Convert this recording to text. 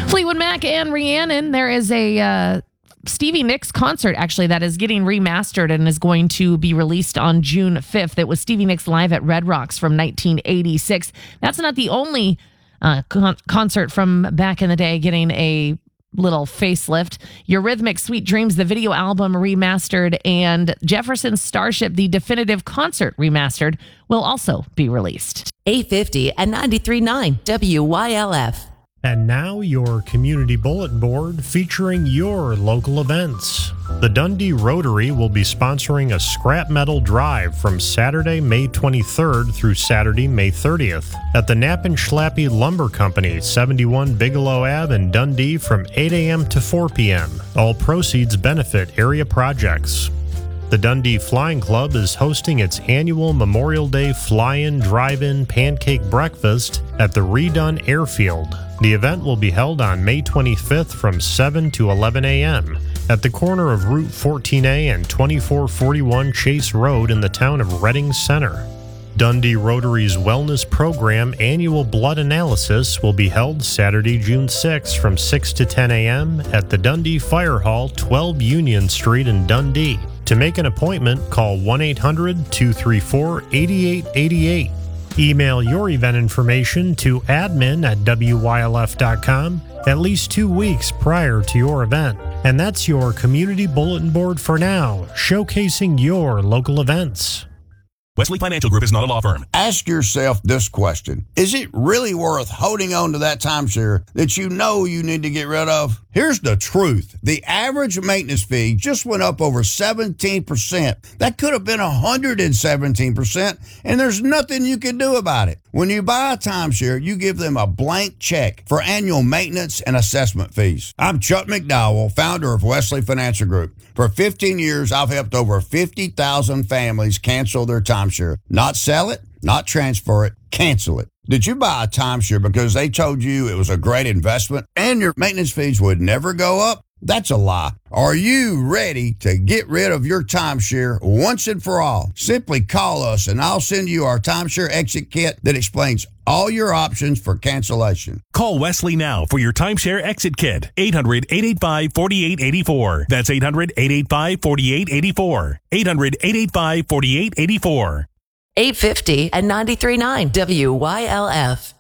Fleetwood Mac and Rhiannon. There is a Stevie Nicks concert, actually, that is getting remastered and is going to be released on June 5th. It was Stevie Nicks live at Red Rocks from 1986. That's not the only concert from back in the day getting a little facelift. Eurythmics Sweet Dreams, the video album remastered, and Jefferson Starship, the definitive concert remastered, will also be released. 850 and 93.9 WYLF. And now your community bulletin board featuring your local events. The Dundee Rotary will be sponsoring a scrap metal drive from Saturday, May 23rd through Saturday, May 30th at the Knapp and Schlappe Lumber Company, 71 Bigelow Ave in Dundee from 8 a.m. to 4 p.m. All proceeds benefit area projects. The Dundee Flying Club is hosting its annual Memorial Day Fly-In Drive-In Pancake Breakfast at the redone airfield. The event will be held on May 25th from 7 to 11 a.m. at the corner of Route 14A and 2441 Chase Road in the town of Reading Center. Dundee Rotary's Wellness Program annual blood analysis will be held Saturday, June 6 from 6 to 10 a.m. at the Dundee Fire Hall, 12 Union Street in Dundee. To make an appointment, call 1-800-234-8888. Email your event information to admin@wylf.com at least 2 weeks prior to your event. And that's your community bulletin board for now, showcasing your local events. Wesley Financial Group is not a law firm. Ask yourself this question. Is it really worth holding on to that timeshare that you know you need to get rid of? Here's the truth. The average maintenance fee just went up over 17%. That could have been 117%, and there's nothing you can do about it. When you buy a timeshare, you give them a blank check for annual maintenance and assessment fees. I'm Chuck McDowell, founder of Wesley Financial Group. For 15 years, I've helped over 50,000 families cancel their timeshare. Not sell it, not transfer it, cancel it. Did you buy a timeshare because they told you it was a great investment and your maintenance fees would never go up? That's a lie. Are you ready to get rid of your timeshare once and for all? Simply call us and I'll send you our timeshare exit kit that explains all your options for cancellation. Call Wesley now for your timeshare exit kit. 800-885-4884. That's 800-885-4884. 800-885-4884. 850 and 93.9 WYLF.